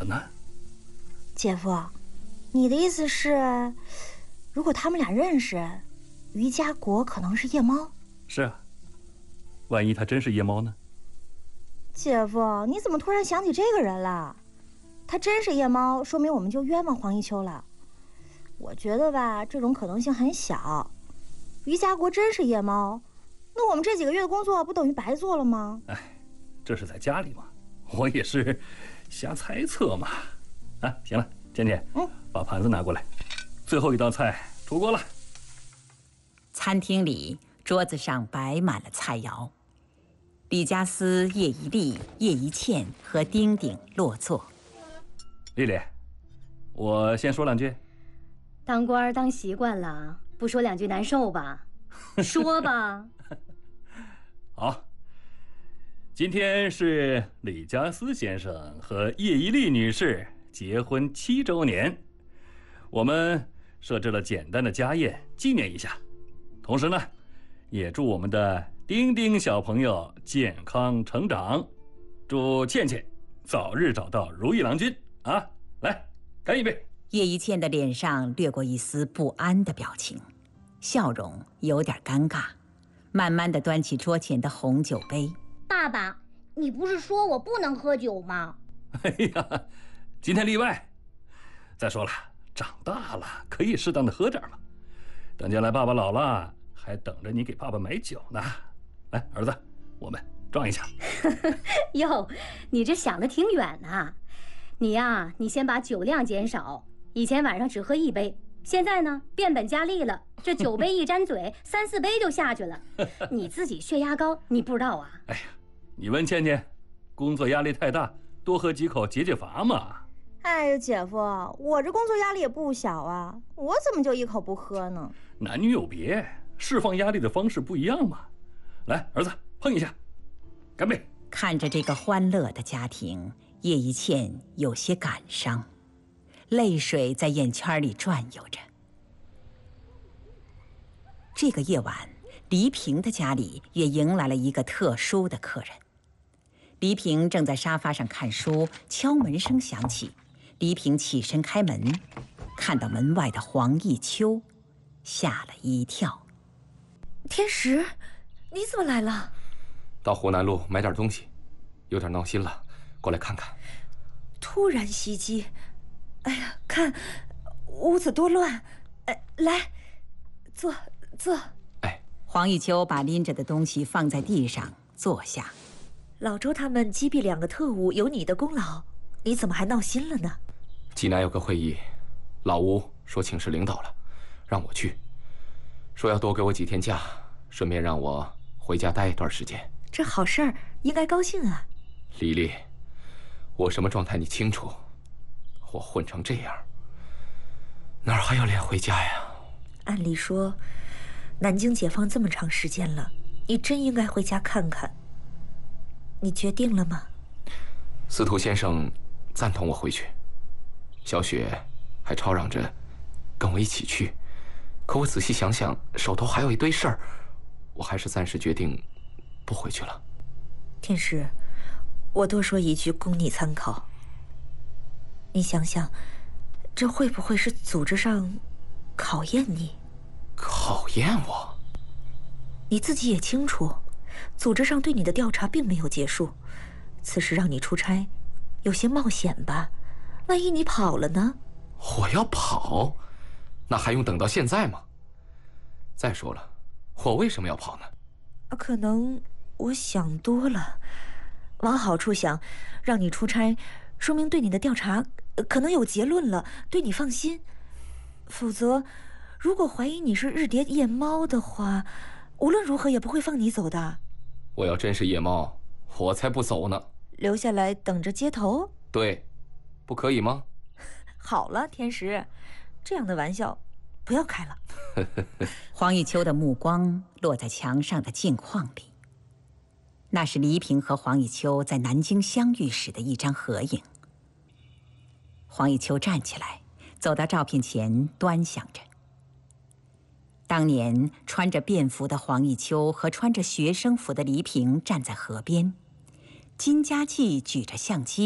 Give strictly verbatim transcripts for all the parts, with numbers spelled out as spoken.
呢？ 姐夫，你的意思是，如果他们俩认识，于家国可能是夜猫？ 是啊，万一他真是夜猫呢？ 姐夫，你怎么突然想起这个人了？他真是夜猫，说明我们就冤枉黄一秋了。我觉得吧，这种可能性很小。于家国真是夜猫，那我们这几个月的工作不等于白做了吗？ 哎，这是在家里嘛，我也是瞎猜测嘛。啊，行了，倩倩，嗯，把盘子拿过来，最后一道菜出锅了。 餐厅里桌子上摆满了菜肴，李家私、叶一丽、叶一茜和丁丁落座。 丽丽，我先说两句。 当官当习惯了，不说两句难受吧？说吧。 好，今天是李家私先生和叶一丽女士结婚七周年，我们设置了简单的家宴纪念一下，同时呢，也祝我们的丁丁小朋友健康成长，祝倩倩早日找到如意郎君啊！来，干一杯。 叶一茜的脸上掠过一丝不安的表情，笑容有点尴尬，慢慢地端起桌前的红酒杯。 爸爸，你不是说我不能喝酒吗？ 哎呀，今天例外。再说了，长大了可以适当的喝点嘛。等将来爸爸老了，还等着你给爸爸买酒呢。来，儿子，我们撞一下。 哟，你这想的挺远呐。你呀，你先把酒量减少。以前晚上只喝一杯，现在呢变本加厉了，这酒杯一沾嘴，三四杯就下去了。你自己血压高，你不知道啊？ 哎呀，你问倩倩，工作压力太大，多喝几口解解乏嘛。 哎呀，姐夫，我这工作压力也不小啊，我怎么就一口不喝呢？ 男女有别，释放压力的方式不一样嘛。来，儿子，碰一下，干杯！ 看着这个欢乐的家庭，叶一茜有些感伤。泪水在眼圈里转悠着。这个夜晚，黎平的家里也迎来了一个特殊的客人。黎平正在沙发上看书，敲门声响起，黎平起身开门，看到门外的黄一秋，吓了一跳。 天石，你怎么来了？ 到湖南路买点东西，有点闹心了，过来看看。 突然袭击。哎呀，看屋子多乱！哎，来，坐坐。 哎， 黄一秋把拎着的东西放在地上，坐下。 老周他们击毙两个特务，有你的功劳，你怎么还闹心了呢？ 济南有个会议，老吴说请示领导了，让我去，说要多给我几天假，顺便让我回家待一段时间。 这好事儿，应该高兴啊。 丽丽，我什么状态你清楚。我混成这样，哪儿还有脸回家呀？ 按理说，南京解放这么长时间了，你真应该回家看看。你决定了吗？ 司徒先生赞同我回去，小雪还吵嚷着跟我一起去，可我仔细想想，手头还有一堆事儿，我还是暂时决定不回去了。 天石，我多说一句供你参考。你想想，这会不会是组织上考验你？ 考验我？ 你自己也清楚，组织上对你的调查并没有结束。此时让你出差，有些冒险吧？万一你跑了呢？ 我要跑？那还用等到现在吗？再说了，我为什么要跑呢？ 可能我想多了。往好处想，让你出差，说明对你的调查可能有结论了，对你放心。否则，如果怀疑你是日谍夜猫的话，无论如何也不会放你走的。 我要真是夜猫，我才不走呢。 留下来等着接头？ 对，不可以吗？ 好了，天石，这样的玩笑不要开了。 黄一秋的目光落在墙上的镜框里，那是黎平和黄一秋在南京相遇时的一张合影。黄一秋站起来，走到照片前，端详着。当年穿着便服的黄一秋和穿着学生服的黎平站在河边，金家骥举着相机，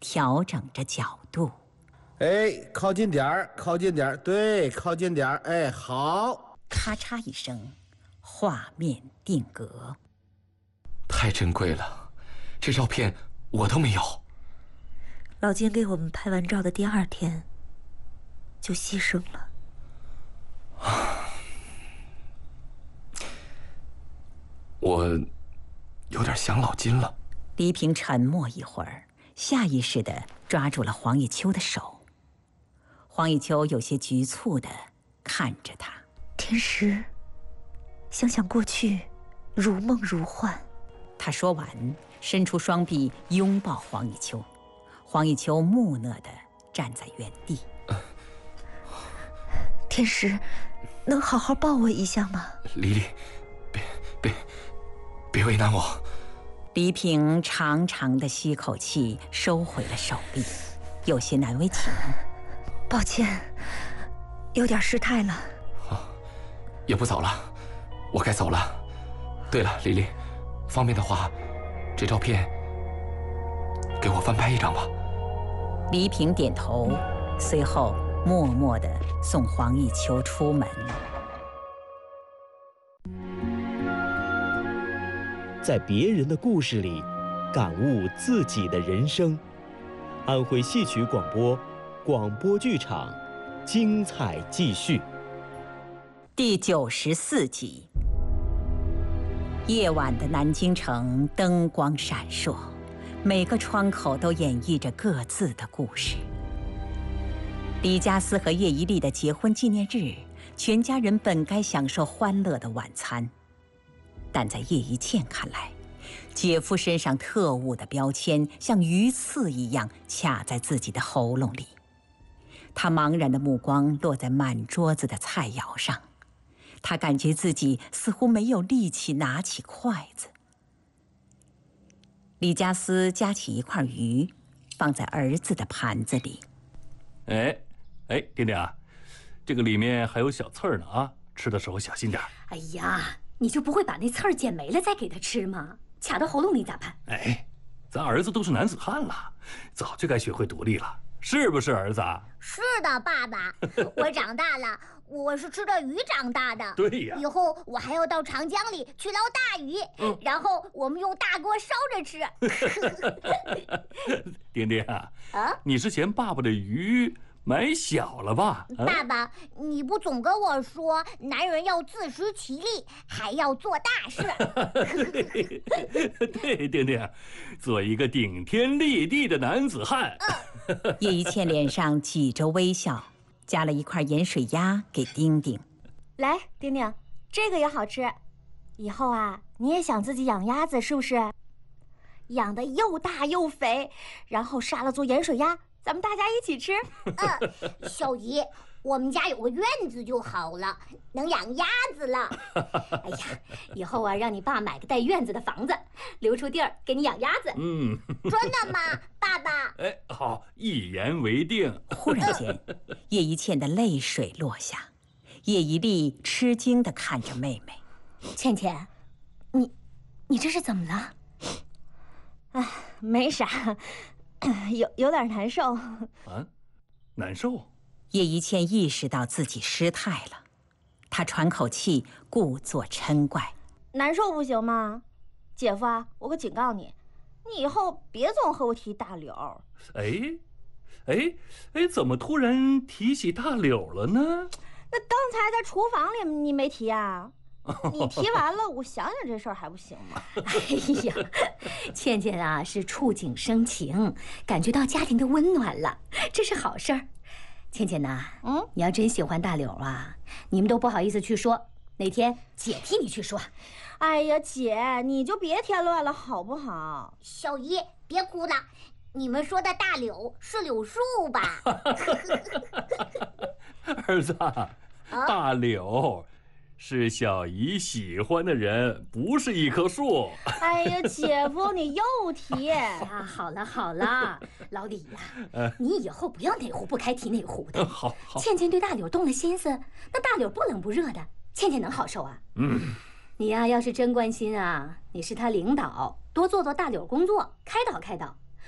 调整着角度。 哎，靠近点儿，靠近点儿，对，靠近点儿，哎，好。 咔嚓一声，画面定格。 太珍贵了，这照片我都没有。 老金给我们拍完照的第二天，就牺牲了。 我有点想老金了。 黎平沉默一会儿，下意识地抓住了黄一秋的手。黄一秋有些局促地看着他。 天石，想想过去，如梦如幻。 他说完，伸出双臂拥抱黄一秋。黄一秋木讷地站在原地。 天石，能好好抱我一下吗？ 黎黎，别别别为难我。 黎平长长的吸口气，收回了手臂，有些难为情。 抱歉，有点失态了。 啊，也不早了，我该走了。对了，黎黎，方便的话，这照片给我翻拍一张吧。 黎平点头，随后默默地送黄一秋出门。 在别人的故事里，感悟自己的人生。安徽戏曲广播，广播剧场，精彩继续。 第九十四集。夜晚的南京城灯光闪烁，每个窗口都演绎着各自的故事。李家思和叶一丽的结婚纪念日，全家人本该享受欢乐的晚餐，但在叶一茜看来，姐夫身上特务的标签像鱼刺一样卡在自己的喉咙里。他茫然的目光落在满桌子的菜肴上，他感觉自己似乎没有力气拿起筷子。李家思夹起一块鱼，放在儿子的盘子里。 哎，哎，丁丁啊，这个里面还有小刺儿呢啊，吃的时候小心点。 哎呀，你就不会把那刺儿捡没了再给他吃吗？卡到喉咙里咋办？ 哎，咱儿子都是男子汉了，早就该学会独立了，是不是儿子？ 是的，爸爸，我长大了，我是吃着鱼长大的。 对呀， 以后我还要到长江里去捞大鱼，嗯、然后我们用大锅烧着吃。 丁丁啊，啊，你是嫌爸爸的鱼买小了吧？ 啊、爸爸，你不总跟我说，男人要自食其力，还要做大事。 对，丁丁，做一个顶天立地的男子汉。 嗯、叶一茜脸上挤着微笑，夹了一块盐水鸭给丁丁。 来，丁丁，这个也好吃。以后啊，你也想自己养鸭子是不是？养得又大又肥，然后杀了做盐水鸭。咱们大家一起吃。 嗯，小姨，我们家有个院子就好了，能养鸭子了。 哎呀，以后啊，让你爸买个带院子的房子，留出地儿给你养鸭子。 嗯， 真的吗，爸爸？ 哎，好，一言为定。 忽然间，叶一茜的泪水落下，叶一丽吃惊地看着妹妹。 茜茜，你，你这是怎么了？ 哎，没啥。有有点难受啊，难受。 叶一茜意识到自己失态了，她喘口气，故作嗔怪：“ 难受不行吗？姐夫啊，我可警告你，你以后别总和我提大柳。” 哎，哎哎，怎么突然提起大柳了呢？ 那刚才在厨房里你没提啊？你提完了，我想想这事儿还不行吗？ 哎呀，茜茜啊，是触景生情，感觉到家庭的温暖了，这是好事儿。茜茜呐，嗯，你要真喜欢大柳啊，你们都不好意思去说，哪天姐替你去说。 哎呀，姐，你就别添乱了，好不好？ 小姨，别哭了，你们说的大柳是柳树吧？ 儿子，啊、大柳。是小姨喜欢的人，不是一棵树。 哎呀，姐夫，你又提啊！好了好了，老李呀、啊，呃、你以后不要哪壶不开提哪壶的。 好，好。 茜茜对大柳动了心思，那大柳不冷不热的，茜茜能好受啊？ 嗯， 你呀、啊，要是真关心啊，你是他领导，多做做大柳工作，开导开导。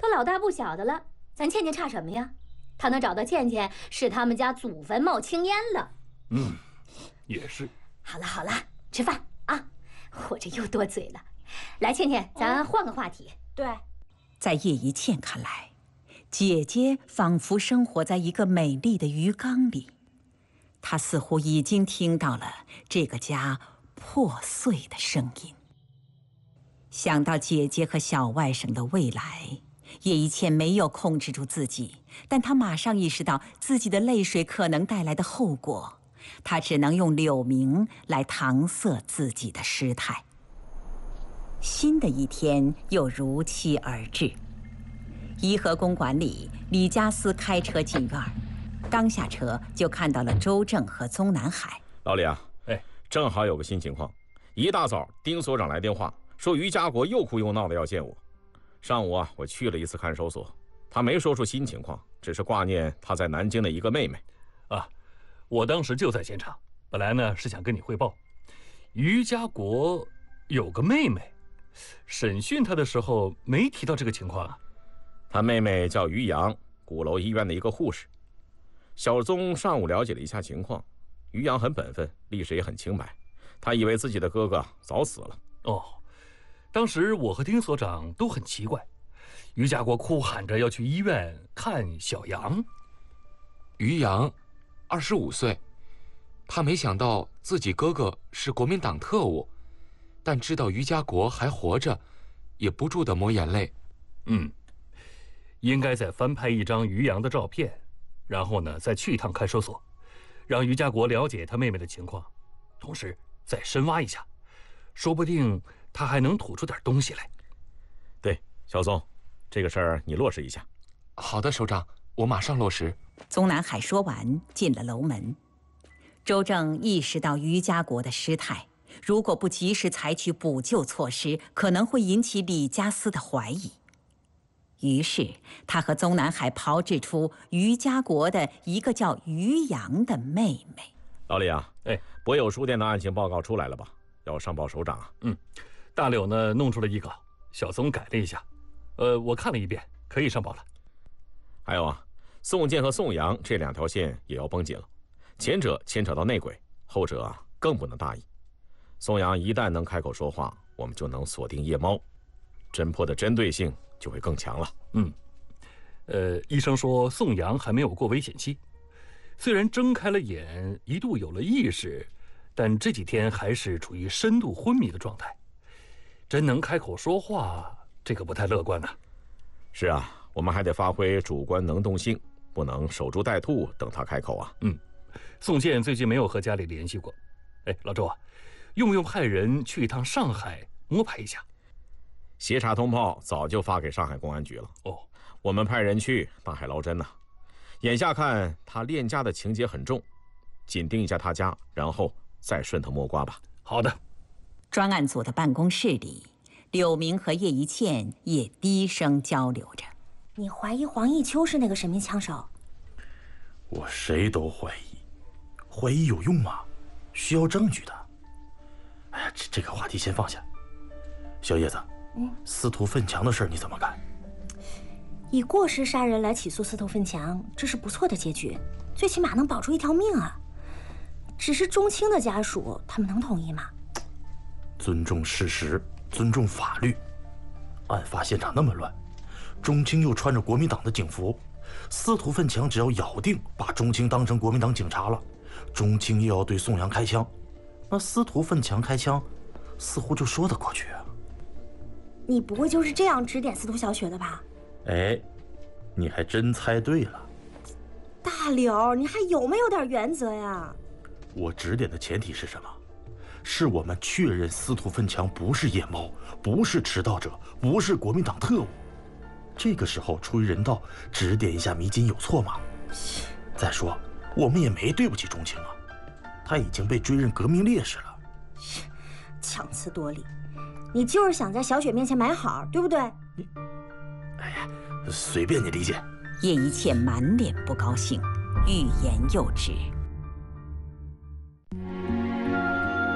都老大不小的了，咱倩倩差什么呀？他能找到倩倩，是他们家祖坟冒青烟了。 嗯，也是。 好了好了，吃饭啊！我这又多嘴了。来，倩倩，咱换个话题。 对， 在叶一茜看来，姐姐仿佛生活在一个美丽的鱼缸里，她似乎已经听到了这个家破碎的声音。想到姐姐和小外甥的未来，叶一茜没有控制住自己，但她马上意识到自己的泪水可能带来的后果，她只能用柳明来搪塞自己的失态。新的一天又如期而至，颐和公馆里，李家思开车进院，刚下车就看到了周正和宗南海。 老李啊， 哎， 正好有个新情况，一大早丁所长来电话说于家国又哭又闹的要见我。上午啊，我去了一次看守所，他没说出新情况，只是挂念他在南京的一个妹妹。 啊，我当时就在现场，本来呢是想跟你汇报，于家国有个妹妹，审讯他的时候没提到这个情况啊。 他妹妹叫于洋，鼓楼医院的一个护士。小宗上午了解了一下情况，于洋很本分，历史也很清白，他以为自己的哥哥早死了。 哦，当时我和丁所长都很奇怪，于家国哭喊着要去医院看小杨。 于洋，二十五岁，他没想到自己哥哥是国民党特务，但知道于家国还活着，也不住地抹眼泪。 嗯，应该再翻拍一张于洋的照片，然后呢再去一趟看守所，让于家国了解他妹妹的情况，同时再深挖一下，说不定他还能吐出点东西来。 对，小宗，这个事儿你落实一下。 好的，首长，我马上落实。 宗南海说完，进了楼门。周正意识到于家国的失态，如果不及时采取补救措施，可能会引起李家思的怀疑。于是，他和宗南海炮制出于家国的一个叫于洋的妹妹。 老李啊， 哎， 博友书店的案情报告出来了吧？要上报首长啊。 嗯，大柳呢弄出了一稿，小宗改了一下，呃，我看了一遍，可以上报了。 还有啊，宋建和宋阳这两条线也要绷紧了，前者牵扯到内鬼，后者啊更不能大意。宋阳一旦能开口说话，我们就能锁定夜猫，侦破的针对性就会更强了。 嗯，呃，医生说宋阳还没有过危险期，虽然睁开了眼，一度有了意识，但这几天还是处于深度昏迷的状态。真能开口说话，这个不太乐观呐。 是啊，我们还得发挥主观能动性，不能守株待兔，等他开口啊。 嗯，宋建最近没有和家里联系过。哎，老周啊，用不用派人去一趟上海摸排一下？ 协查通报早就发给上海公安局了。 哦， 我们派人去大海捞针呐、啊。眼下看他恋家的情节很重，紧盯一下他家，然后再顺藤摸瓜吧。 好的。 专案组的办公室里，柳明和叶一茜也低声交流着。 你怀疑黄一秋是那个神秘枪手？ 我谁都怀疑，怀疑有用吗？需要证据的。哎呀，这这个话题先放下。小叶子，嗯，司徒奋强的事儿你怎么看？ 以过失杀人来起诉司徒奋强，这是不错的结局，最起码能保住一条命啊。只是钟青的家属，他们能同意吗？ 尊重事实，尊重法律。案发现场那么乱，钟青又穿着国民党的警服，司徒奋强只要咬定把钟青当成国民党警察了，钟青又要对宋阳开枪，那司徒奋强开枪，似乎就说得过去啊。 你不会就是这样指点司徒小雪的吧？ 哎，你还真猜对了。 大柳，你还有没有点原则呀？ 我指点的前提是什么？是我们确认司徒奋强不是夜猫，不是迟到者，不是国民党特务。这个时候出于人道，指点一下迷津有错吗？再说，我们也没对不起钟青啊，他已经被追认革命烈士了。 强词夺理，你就是想在小雪面前买好，对不对？ 你，哎呀，随便你理解。 叶一茜满脸不高兴，欲言又止。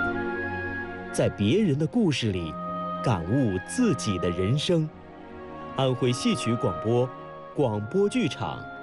在别人的故事里，感悟自己的人生。 安徽戏曲广播，广播剧场，